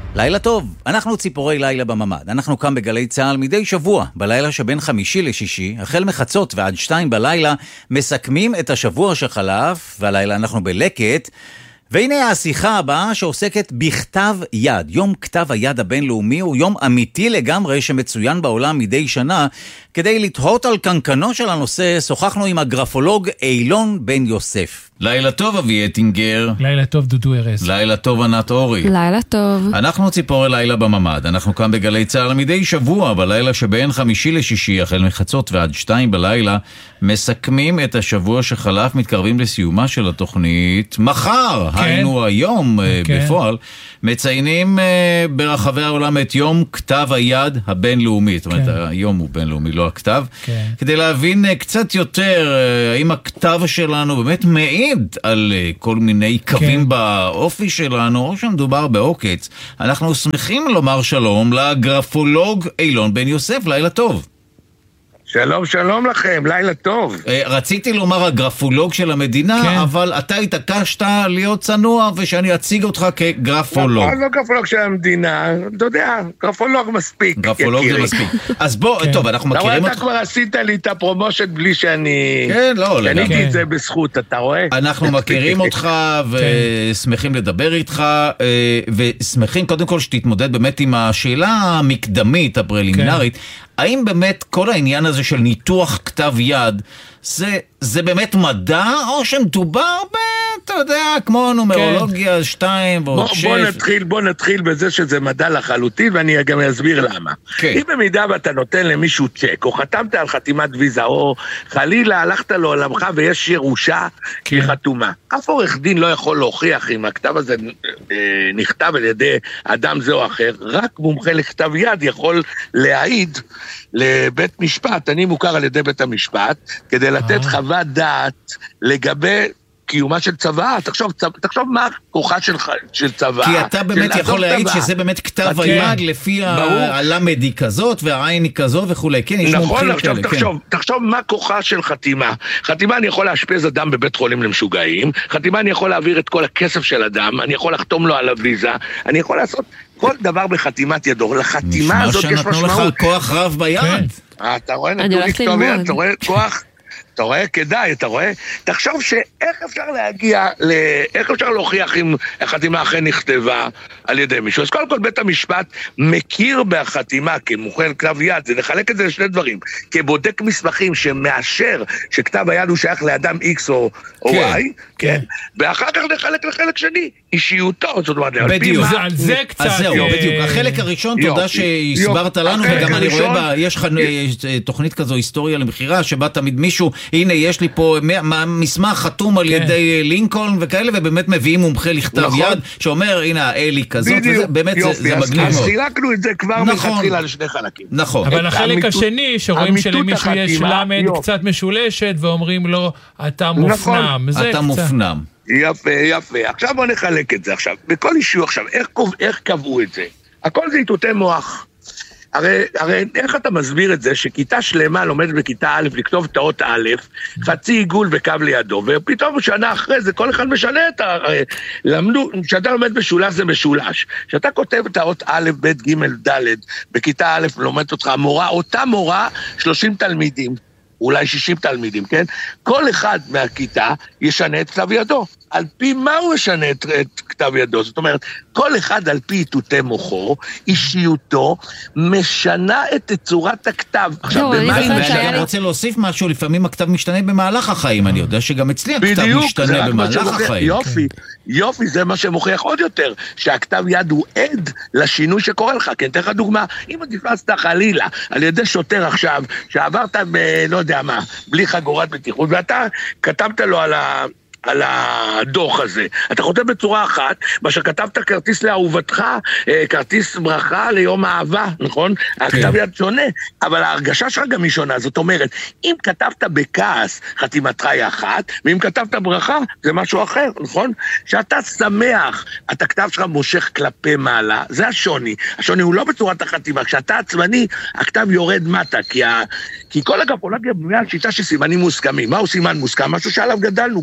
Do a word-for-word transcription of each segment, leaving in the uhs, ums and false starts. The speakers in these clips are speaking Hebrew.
לילה טוב, אנחנו ציפורי לילה בממד. אנחנו כאן בגלי צהל מדי שבוע, בלילה שבין חמישי לשישי, החל מחצות ועד שתיים בלילה, מסכמים את השבוע שחלף, והלילה אנחנו בלקט, והנה השיחה הבאה שעוסקת בכתב יד. יום כתב היד הבינלאומי הוא יום אמיתי לגמרי שמצוין בעולם מדי שנה. כדי לתהות על קנקנו של הנושא, שוחחנו עם הגרפולוג אילון בן יוסף. לילה טוב אבי אטינגר. לילה טוב דודו ארז. לילה טוב ענת אורי. לילה טוב. אנחנו ציפורי לילה בממד. אנחנו כאן בגלי צהל מדי שבוע, בלילה שבין חמישי לשישי, החל מחצות ועד שתיים בלילה, מסכמים את השבוע שחלף, מתקרבים לסיומה של התוכנית. מחר, כן. היינו היום כן. בפועל, מציינים ברחבי העולם את יום כתב היד הבינלאומי. זאת אומרת, כן. היום הוא בינלאומי, לא הכתב. כן. כדי להבין קצת יותר, האם הכתב שלנו באמת מעיד על כל מיני קווים כן. באופי שלנו, או שמדובר בעוקץ. אנחנו שמחים לומר שלום לגרפולוג אילון בן יוסף. לילה טוב. שלום, שלום לכם, לילה טוב. רציתי לומר הגרפולוג של המדינה, כן. אבל אתה התעקשת להיות צנוע ושאני אציג אותך כגרפולוג. לא, לא גרפולוג של המדינה, אתה יודע, גרפולוג מספיק. גרפולוג זה מספיק. אז בוא, כן. טוב, אנחנו מכירים אותך. אתה כבר עשית לי את הפרומושן בלי שאני... כן, לא, לגמרי. קניתי את זה בזכות, אתה רואה? אנחנו מכירים אותך ושמחים לדבר איתך, ושמחים קודם כל שתתמודד באמת עם השאלה המקדמית, הפרלימינרית. האם באמת כל העניין הזה של ניתוח כתב יד, זה, זה באמת מדע, או שמדובר ב... אתה יודע, כמו נומרולוגיה, כן. שתיים ועוד בוא, שש. בוא נתחיל, בוא נתחיל בזה שזה מדע לחלוטין, ואני גם אסביר למה. כן. אם במידה ואתה נותן למישהו צ'ק, או חתמת על חתימת ויזה, או חלילה הלכת לעולמך ויש ירושה כן. היא חתומה. אף עורך דין לא יכול להוכיח אם הכתב הזה אה, נכתב על ידי אדם זה או אחר, רק מומחה לכתב יד יכול להעיד לבית משפט, אני מוכר על ידי בית המשפט, כדי לתת חוות דעת לגבי קיומה של צבא. תחשוב, תחשוב מה הכוחה של, של צבא. כי אתה באמת יכול להעיד צבא. שזה באמת כתב היד לפי הלמד היא כזאת והעין היא כזאת וכו'. כן, יש נכון, עכשיו כאלה, תחשוב, כן. תחשוב מה כוחה של חתימה. חתימה אני יכול להשפז אדם בבית חולים למשוגעים, חתימה אני יכול להעביר את כל הכסף של אדם, אני יכול לחתום לו על הוויזה, אני יכול לעשות כל דבר בחתימת ידו. לחתימה הזאת יש משמעות. נשמע שנתנו לך כוח רב ביד. כן. אתה רואה, נתנו לי כתוב יד, אתה רואה כוח... אתה רואה? כדאי, אתה רואה? תחשוב שאיך אפשר להגיע, ל... איך אפשר להוכיח אם החתימה אכן נכתבה על ידי מישהו. אז קודם כל בית המשפט מכיר בהחתימה כמוכן כתב יד, זה נחלק את זה לשני דברים. כבודק מסמכים שמאשר שכתב היד הוא שייך לאדם X או, או כן, Y, כן? ואחר כך נחלק לחלק שני, אישיותו, זאת אומרת, בדיוק. זה, על זה קצת... אז זהו, בדיוק. החלק הראשון, תודה שהסברת לנו, וגם אני רואה, יש לך תוכנית כזו, היסטוריה למחירה, שבה תמיד מישהו, הנה יש לי פה מסמך חתום על ידי לינקולן וכאלה, ובאמת מביאים מומחה לכתב יד, שאומר, הנה האלי כזאת, באמת זה מגניב מאוד. אז חילקנו את זה כבר מלכתחילה לשני חלקים. נכון. אבל החלק השני, שרואים שלמישהו יש למד קצת משולשת, ואומרים לו, אתה מופנם. אתה מופנם. יפה, יפה. עכשיו בוא נחלק את זה עכשיו. בכל אישור עכשיו, איך, איך קבעו את זה? הכל זה איתותי מוח. הרי, הרי איך אתה מסביר את זה שכיתה שלמה לומדת בכיתה א' לכתוב את האות א', חצי עיגול וקו לידו, ופתאום שנה אחרי זה כל אחד משנה את ה... למדו, כשאתה לומד משולש זה משולש. כשאתה כותב את האות א', ב', ג', ד', בכיתה א' לומדת אותך מורה, אותה מורה, שלושים תלמידים. אולי שישים תלמידים, כן? כל אחד מהכיתה ישנה את כתב ידו. על פי מה הוא ישנה את, את כתב ידו? זאת אומרת, כל אחד על פי איתותי מוחו, אישיותו, משנה את צורת הכתב. עכשיו, במה היא משנה? אני רוצה להוסיף משהו, לפעמים הכתב משתנה במהלך החיים. אני יודע שגם אצלי הכתב משתנה במהלך החיים. יופי, יופי, זה מה שמוכיח עוד יותר, שהכתב יד הוא עד לשינוי שקורה לך. כן, תן לך דוגמה, אם תפסת חלילה על ידי שוטר עכשיו, שעברת ב... לא יודע מה, בלי חגורת בטיחות, ואתה כתבת לו על ה... על הדוח הזה. אתה כותב בצורה אחת, מה שכתבת כרטיס לאהובתך, כרטיס ברכה ליום האהבה, נכון? הכתב יד שונה, אבל ההרגשה שלך גם היא שונה. זאת אומרת, אם כתבת בכעס, חתימתך היא אחת, ואם כתבת ברכה, זה משהו אחר, נכון? שאתה שמח, אתה כתב שלך מושך כלפי מעלה, זה השוני. השוני הוא לא בצורת החתימה. כשאתה עצמני, הכתב יורד מטה, כי, ה... כי כל הגרפולוגיה בנויה על שיטה של סימנים מוסכמים. מהו סימן מוסכם? משהו שעליו גדלנו, גדלנו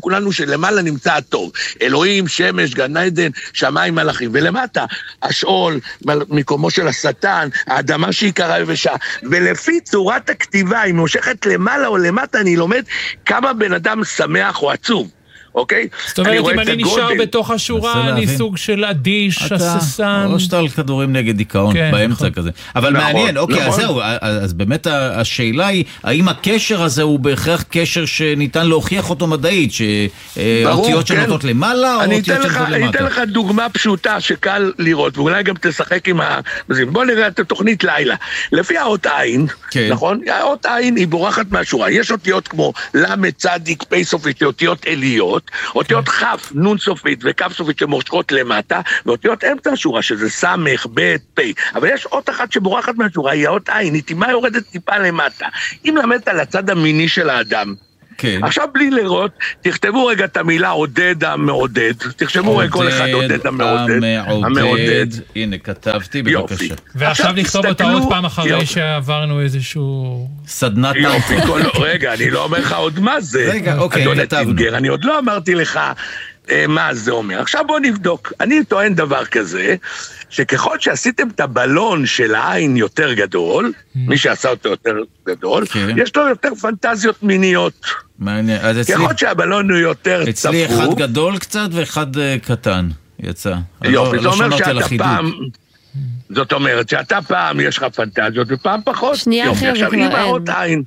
כולנו שלמעלה נמצא הטוב. אלוהים, שמש, גן עדן, שמיים מלאכים. ולמטה, השאול, מקומו של השטן, האדמה שהיא קרה יבשה. ולפי צורת הכתיבה, היא מושכת למעלה או למטה, אני לומד כמה בן אדם שמח או עצוב. אוקיי? זאת אומרת, אם אני נשאר בתוך השורה, אני סוג של אדיש, הססן. או שאתה על כדורים נגד דיכאון, באמצע כזה. אבל מעניין, אוקיי, אז זהו, אז באמת השאלה היא, האם הקשר הזה הוא בהכרח קשר שניתן להוכיח אותו מדעית, שאותיות שנותות למעלה, או אותיות שנותות למטה? אני אתן לך דוגמה פשוטה שקל לראות, ואולי גם תשחק עם ה... בוא נראה את התוכנית לילה. לפי האות עין, נכון? האות עין היא בורחת מהשורה. יש אותיות כמו למד, צדיק, פי סופית, אותיות אליות, אותיות חף, נון סופית וקו סופית שמושכות למטה, ואותיות אמצע השורה, שזה סמך, בית, פי. אבל יש אות אחת שבורחת מהשורה, היא האות עין, היא טיפה יורדת טיפה למטה. אם למדת על הצד המיני של האדם, כן. עכשיו בלי לראות, תכתבו רגע את המילה עודד המעודד, תכתבו רגע כל אחד עודד המעודד, המעודד, הנה כתבתי בבקשה. ועכשיו נכתוב אותה עוד פעם אחרי שעברנו איזשהו סדנת יופי, רגע, אני לא אומר לך עוד מה זה, רגע, אוקיי, כתבנו. אני עוד לא אמרתי לך מה זה אומר. עכשיו בוא נבדוק, אני טוען דבר כזה, שככל שעשיתם את הבלון של העין יותר גדול, מי שעשה אותו יותר גדול, יש לו יותר פנטזיות מיניות. מעניין. ככל שהבלון הוא יותר צפוף... אצלי אחד גדול קצת ואחד קטן יצא. יופי, זאת אומרת שאתה פעם... זאת אומרת שאתה פעם יש לך פנטזיות ופעם פחות. שנייה אחרת כבר אין. עכשיו, אם האות עין...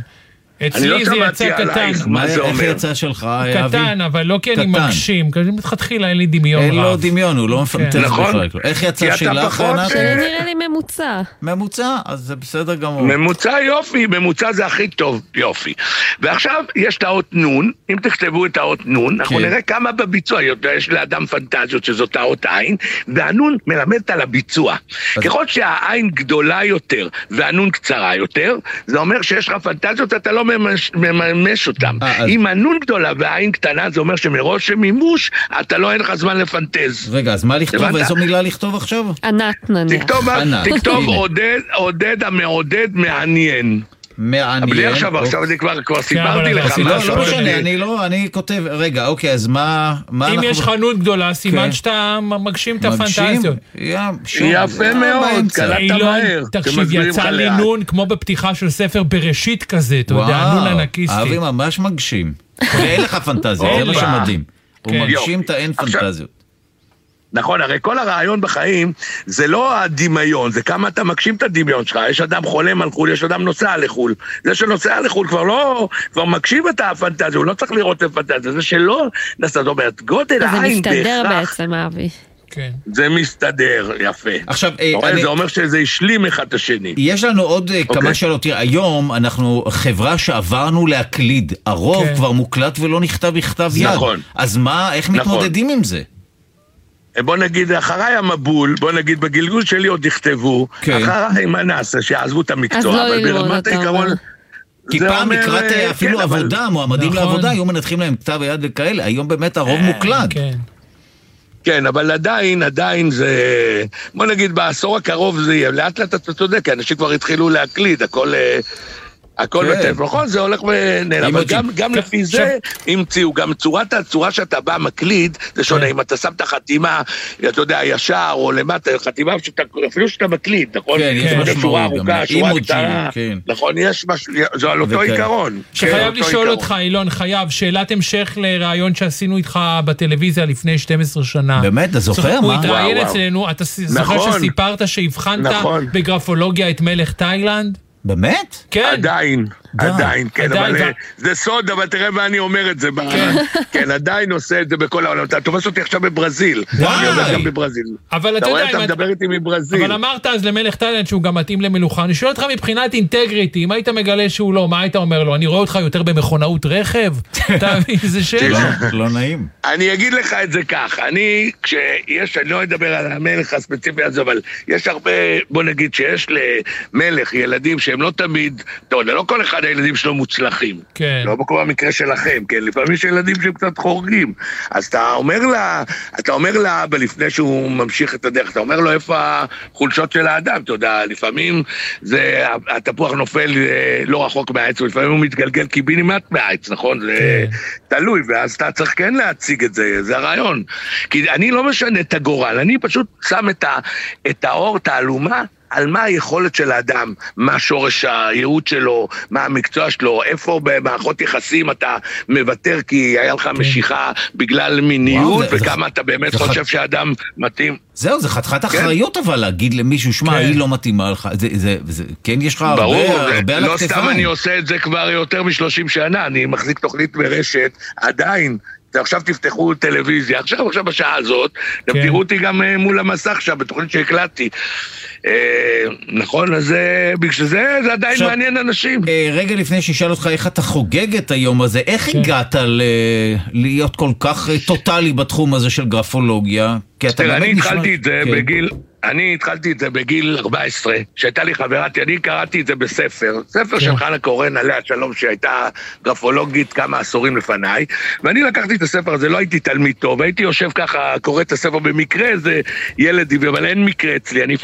אצלי זה יצא קטן. איך יצא שלך, אבי? קטן, אבל לא כי אני מגשים, כי מתחילה אין לי דמיון רב. אין לו דמיון, הוא לא מפנטז בכלל. איך יצא שלך, ענת? זה נראה לי ממוצע. ממוצע, אז זה בסדר גמור. ממוצע יופי, ממוצע זה הכי טוב, יופי. ועכשיו יש את האות נון, אם תכתבו את האות נון, אנחנו נראה כמה בביצוע, יש לאדם פנטזיות שזאת האות עין, והנון מלמדת על הביצוע. ככל שהעין גדולה יותר והנון קצרה יותר, זה אומר שיש לך פנטזיות, אתה לא מממש אותם. אם הנון גדולה והעין קטנה, זה אומר שמראש מימוש, אתה לא אין לך זמן לפנטז. רגע, אז מה לכתוב? איזו מילה לכתוב עכשיו? ענת נניח. תכתוב עודד המעודד מעניין. מעניין. בלי עכשיו, עכשיו אני כבר סיפרתי לך. לא משנה, אני לא, אני כותב, רגע, אוקיי, אז מה... אם יש חנות גדולה, סימן שאתה מגשים את הפנטזיות. יפה מאוד, קלטת מהר. תקשיב, יצא לי נון כמו בפתיחה של ספר בראשית כזה, אתה יודע, נון ענקיסטי. אבי ממש מגשים. ואין לך פנטזיות, זה מה שמדהים. הוא מגשים את האין פנטזיות. נכון, הרי כל הרעיון בחיים זה לא הדמיון, זה כמה אתה מגשים את הדמיון שלך. יש אדם חולם על חול, יש אדם נוסע לחול. זה שנוסע לחול כבר לא, כבר מגשים את הפנטזיה, הוא לא צריך לראות את הפנטזיה. זה שלא נסע, זאת אומרת, גודל העין בהכרח. זה מסתדר בעצם, אבי. כן. זה מסתדר, יפה. עכשיו, אני... זה אומר שזה השלים אחד את השני. יש לנו עוד okay. כמה שאלות. תראה, היום אנחנו חברה שעברנו להקליד. הרוב okay. כבר מוקלט ולא נכתב בכתב יד. נכון. אז מה, איך נכון. מתמודדים עם זה? בוא נגיד, אחריי המבול, בוא נגיד, בגלגול שלי עוד יכתבו, כן. אחריי מה נעשה, שיעזבו את המקצוע. אז לא ללמוד אותם. העיקרון, כי פעם לקראת אפילו כן, עבודה, אבל... מועמדים נכון. לעבודה, היו מנתחים להם כתב היד וכאלה, היום באמת הרוב מוקלד. כן. כן, אבל עדיין, עדיין זה... בוא נגיד, בעשור הקרוב זה יהיה, לאט לאט אתה צודק, אנשים כבר התחילו להקליד, הכל... הכל בטף, נכון? זה הולך ונעלם, אבל גם לפי זה המציאו, גם הצורה שאתה בא מקליד, זה שונה, אם אתה שם את החתימה, אתה יודע, ישר או למטה, חתימה, אפילו שאתה מקליד, נכון? כן, יש משמעות, שורה ארוכה, שורה קטנה, נכון, יש משהו, זה על אותו עיקרון. שחייב לשאול אותך, אילון, חייב, שאלת המשך לרעיון שעשינו איתך בטלוויזיה לפני שתים עשרה שנה. באמת, אתה זוכר? הוא התראיין אצלנו, אתה זוכר שסיפרת שהבחנת בגרפולוגיה את מלך תאילנד? באמת? כן. עדיין, עדיין, כן, אבל זה סוד, אבל תראה מה אני אומר את זה. כן, עדיין עושה את זה בכל העולם. אתה תופס אותי עכשיו בברזיל. אני אומר גם בברזיל. אבל אתה יודע, אתה מדבר איתי מברזיל. אבל אמרת אז למלך תאילנד שהוא גם מתאים למלוכה. אני שואל אותך מבחינת אינטגריטי, אם היית מגלה שהוא לא, מה היית אומר לו? אני רואה אותך יותר במכונאות רכב? אתה מבין, זה שאלה. לא נעים. אני אגיד לך את זה כך, אני, כשיש, אני לא אדבר על המלך הספציפי הזה, אבל יש הרבה, בוא נגיד שיש למלך ילדים שהם לא תמיד, טוב, לא כל אחד אחד הילדים שלו מוצלחים. כן. לא בכל המקרה שלכם, כן? לפעמים יש ילדים שהם קצת חורגים. אז אתה אומר לה, אתה אומר לה, לפני שהוא ממשיך את הדרך, אתה אומר לו איפה החולשות של האדם, אתה יודע, לפעמים זה, התפוח נופל לא רחוק מהעץ, ולפעמים הוא מתגלגל קיבינימט מהעץ, נכון? זה תלוי, ואז אתה צריך כן להציג את זה, זה הרעיון. כי אני לא משנה את הגורל, אני פשוט שם את, ה, את האור, את האלומה, על מה היכולת של האדם, מה שורש הייעוד שלו, מה המקצוע שלו, איפה במערכות יחסים אתה מוותר כי היה לך משיכה בגלל מיניות, וכמה אתה באמת חושב שהאדם מתאים. זהו, זה חתיכת אחריות אבל להגיד למישהו, שמע, היא לא מתאימה לך, כן, יש לך הרבה על הכתפיים. לא סתם אני עושה את זה כבר יותר מ-שלושים שנה, אני מחזיק תוכנית ברשת, עדיין, עכשיו תפתחו טלוויזיה, עכשיו, עכשיו בשעה הזאת, אתם תראו אותי גם מול המסך שם, בתוכנית שהקלטתי. נכון, אז בגלל זה, זה עדיין מעניין אנשים. רגע לפני שישאל אותך איך אתה חוגג את היום הזה, איך הגעת להיות כל כך טוטלי בתחום הזה של גרפולוגיה? אני התחלתי את זה בגיל... אני התחלתי את זה בגיל ארבע עשרה, שהייתה לי חברתי, אני קראתי את זה בספר, ספר של חנה קורן עליה שלום, שהייתה גרפולוגית כמה עשורים לפניי, ואני לקחתי את הספר הזה, לא הייתי תלמיד טוב, הייתי יושב ככה, קורא את הספר במקרה, זה ילד, אבל אין מקרה אצלי, אני